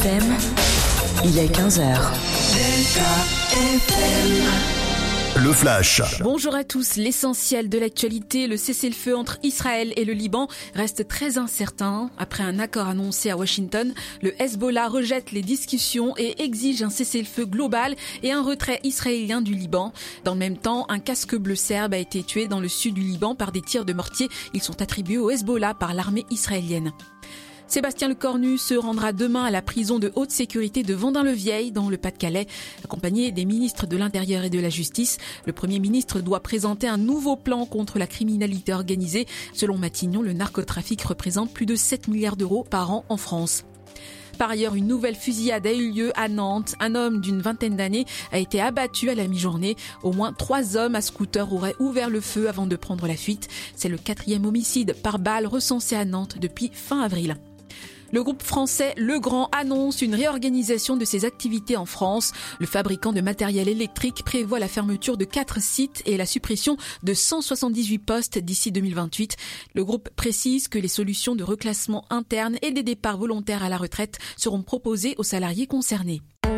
FM, il est 15h. Le Flash. Bonjour à tous. L'essentiel de l'actualité, le cessez-le-feu entre Israël et le Liban reste très incertain. Après un accord annoncé à Washington, le Hezbollah rejette les discussions et exige un cessez-le-feu global et un retrait israélien du Liban. Dans le même temps, un casque bleu serbe a été tué dans le sud du Liban par des tirs de mortier. Ils sont attribués au Hezbollah par l'armée israélienne. Sébastien Lecornu se rendra demain à la prison de haute sécurité de Vendin-le-Vieil, dans le Pas-de-Calais, accompagné des ministres de l'Intérieur et de la Justice. Le Premier ministre doit présenter un nouveau plan contre la criminalité organisée. Selon Matignon, le narcotrafic représente plus de 7 milliards d'euros par an en France. Par ailleurs, une nouvelle fusillade a eu lieu à Nantes. Un homme d'une vingtaine d'années a été abattu à la mi-journée. Au moins 3 hommes à scooter auraient ouvert le feu avant de prendre la fuite. C'est le 4e homicide par balle recensé à Nantes depuis fin avril. Le groupe français Legrand annonce une réorganisation de ses activités en France. Le fabricant de matériel électrique prévoit la fermeture de 4 sites et la suppression de 178 postes d'ici 2028. Le groupe précise que les solutions de reclassement interne et des départs volontaires à la retraite seront proposées aux salariés concernés.